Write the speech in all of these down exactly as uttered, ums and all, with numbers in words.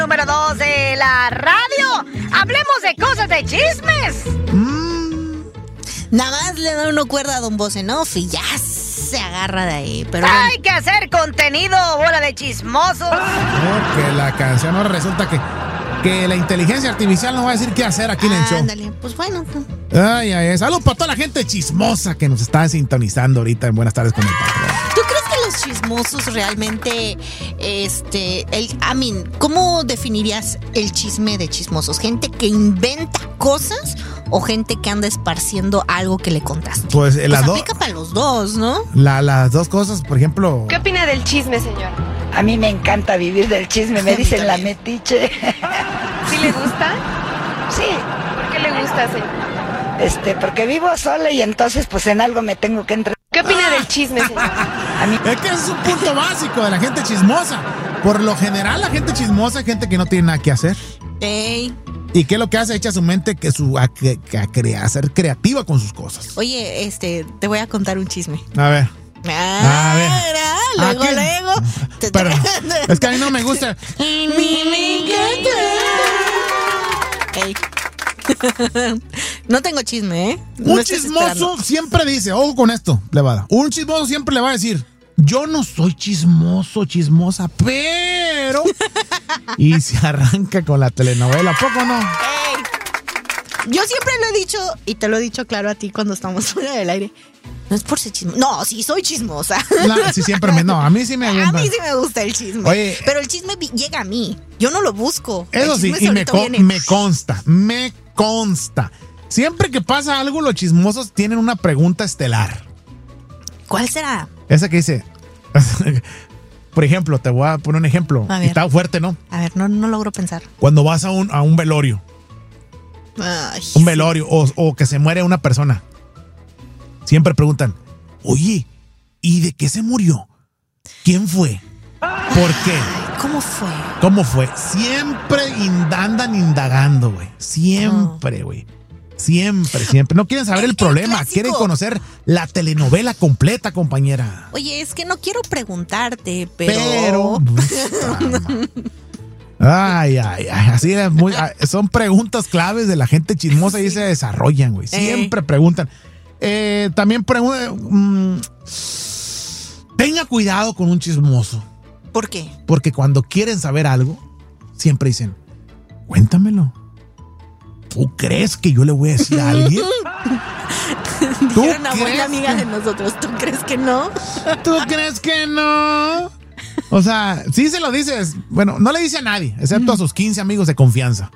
Número dos de la radio. Hablemos de cosas de chismes. Mm, nada más le da uno cuerda a Don Bocenoff y ya se agarra de ahí. Pero hay que hacer contenido, bola de chismosos. Oh, que la canción ahora resulta que, que la inteligencia artificial nos va a decir qué hacer aquí en el show. Ándale, pues bueno. Ay, ay, salud para toda la gente chismosa que nos está sintonizando ahorita en Buenas Tardes con el Patrón. ¿Tú crees que los chismosos realmente, este, el, I mean, ¿cómo definirías el chisme de chismosos? ¿Gente que inventa cosas o gente que anda esparciendo algo que le contaste? Pues, eh, pues do- aplica para los dos, ¿no? La, las dos cosas, por ejemplo. ¿Qué opina del chisme, señor? A mí me encanta vivir del chisme, me dicen la metiche. ¿Sí le gusta? Sí. ¿Por qué le gusta, señor? Este, porque vivo sola y entonces pues en algo me tengo que entrar. ¿Qué opina del chisme, señor? A mí... Es que ese es un punto básico de la gente chismosa. Por lo general, la gente chismosa es gente que no tiene nada que hacer. Ey. ¿Y qué es lo que hace? Echa su mente que su, a, que, que a, crea, a ser creativa con sus cosas. Oye, este, te voy a contar un chisme. A ver. Ah, a ver. ¿verdad? Luego, ¿A qué? luego. Te- Pero es que a mí no me gusta. Ey. No tengo chisme, ¿eh? No Un estés chismoso esperando. siempre dice, ojo con esto, plebada. Un chismoso siempre le va a decir, yo no soy chismoso, chismosa, pero... Y se arranca con la telenovela, ¿a poco no? Ey. Yo siempre lo he dicho, y te lo he dicho claro a ti cuando estamos fuera del aire. No es por ser chismosa. No, sí soy chismosa. La, sí, siempre me... No, a mí sí me gusta. A mí sí me gusta el chisme. Oye, pero el chisme vi- llega a mí. Yo no lo busco. eso El sí, chisme y me, solito co- viene. me consta, me consta. Siempre que pasa algo, los chismosos tienen una pregunta estelar. ¿Cuál será? Esa que dice... Por ejemplo, te voy a poner un ejemplo. A ver. Está fuerte, ¿no? A ver, no, no logro pensar. Cuando vas a un, a un velorio. Ay, Un velorio o, o que se muere una persona. Siempre preguntan, oye, ¿y de qué se murió? ¿Quién fue? ¿Por qué? ¿Cómo fue? ¿Cómo fue? Siempre ind- andan indagando, güey. Siempre, güey. Siempre, siempre. No quieren saber El- el, el problema. clásico. Quieren conocer la telenovela completa, compañera. Oye, es que no quiero preguntarte, pero... Pero... Ay, ay, ay. Así es muy, son preguntas claves de la gente chismosa y se desarrollan, güey. Siempre preguntan. Eh, también preguntan. Mmm, tenga cuidado con un chismoso. ¿Por qué? Porque cuando quieren saber algo, siempre dicen, cuéntamelo. ¿Tú crees que yo le voy a decir a alguien? ¿Tú Era una buena crees amiga que- de nosotros. ¿Tú crees que no? ¿Tú crees que no? O sea, sí se lo dices. Bueno, no le dice a nadie, excepto a sus quince amigos de confianza.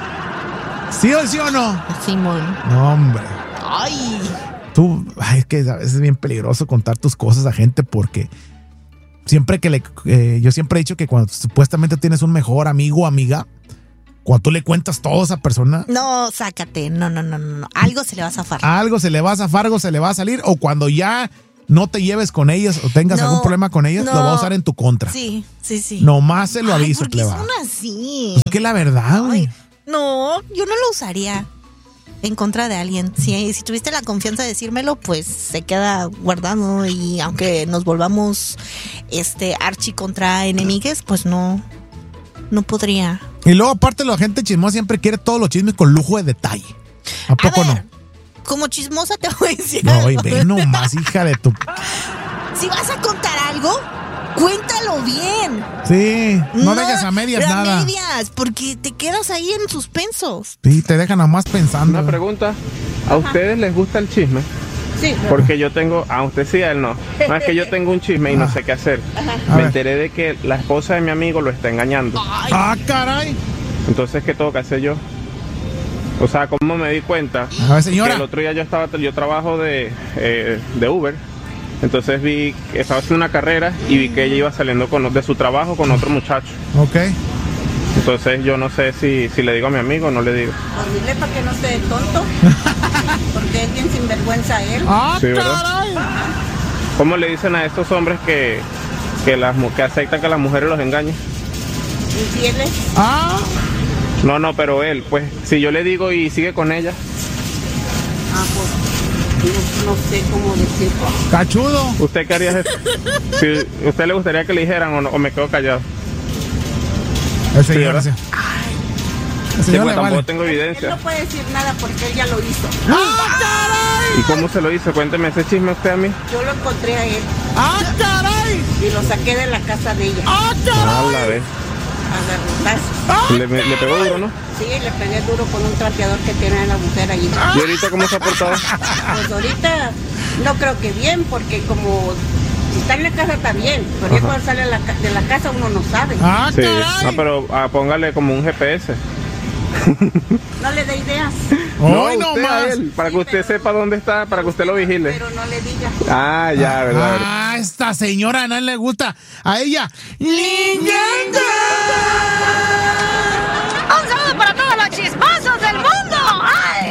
¿Sí o sí o no? Simón. No, hombre. Ay. Tú, ay, es que a veces es bien peligroso contar tus cosas a gente porque siempre que le... eh, yo siempre he dicho que cuando supuestamente tienes un mejor amigo o amiga, cuando tú le cuentas todo a esa persona, No, sácate. No, no, no, no. no. Algo se le va a zafar. algo se le va a zafar, algo se le va a salir, o cuando ya no te lleves con ellas o tengas No, algún problema con ellas, no. lo va a usar en tu contra. Sí, sí, sí. Nomás se lo Ay, aviso, ¿por qué pleba. son así? Es que la verdad, güey. Ay, no, yo no lo usaría en contra de alguien. Si, si tuviste la confianza de decírmelo, pues se queda guardado y aunque nos volvamos este archi contra enemigues, pues no, no podría. Y luego, aparte, la gente chismosa siempre quiere todos los chismes con lujo de detalle. ¿A poco ver, no? Como chismosa te voy a decir No, y algo. ve nomás, hija de tu... Si vas a contar algo, cuéntalo bien. Sí, no, dejes a medias a nada. medias, porque te quedas ahí en suspensos. Sí, te dejan nomás pensando. Una pregunta, ¿a ustedes les gusta el chisme? Sí. Porque yo tengo, a usted sí, a él no. No es que yo tengo un chisme y no sé qué hacer. A Me ver. enteré de que la esposa de mi amigo lo está engañando. Ay, Ah, caray. Entonces, ¿qué tengo que hacer yo? O sea, ¿cómo me di cuenta? A ver, señora. Que el otro día yo estaba, yo trabajo de, eh, de Uber. Entonces vi que estaba haciendo una carrera y vi que ella iba saliendo con, de su trabajo con otro muchacho. Ok. Entonces yo no sé si, si le digo a mi amigo o no le digo. Pues dile para que no esté tonto, porque es bien sinvergüenza él. Ah, Sí, ¿verdad? caray. ¿Cómo le dicen a estos hombres que, que, las, mu- que aceptan que las mujeres los engañen? Infieles. Ah, No, no, pero él, pues, si yo le digo y sigue con ella, Ah, pues no, no sé cómo decirlo. cachudo. ¿usted qué haría? Si usted le gustaría que le dijeran o, no, o me quedo callado. El señor, ¿verdad? sí. El Sí, señor pues le tampoco vale. tengo Él evidencia. no puede decir nada porque él ya lo hizo. ¡Ah, caray! ¿Y cómo se lo hizo? Cuénteme ese chisme usted a mí. Yo lo encontré a él ¡Ah, caray! y lo saqué de la casa de ella. ¡Ah, A caray! la vez. A garrotazos. Le, le pegó duro, ¿no? Sí, le pegué duro con un trapeador que tiene la mujer allí. ¿Y ahorita cómo se ha portado? Pues ahorita no creo que bien, porque como si está en la casa está bien, pero ya cuando sale a la ca- de la casa uno no sabe. ¡Ah, Sí. caray! No, pero ah, póngale como un G P S. No le dé ideas, ¡Hoy no, no usted a más! él, para que usted sepa dónde está, para que usted lo vigile. pero no le diga. Ah, ya, verdad. verdad. Ah, esta señora no le gusta. A ella. ¡Linganda!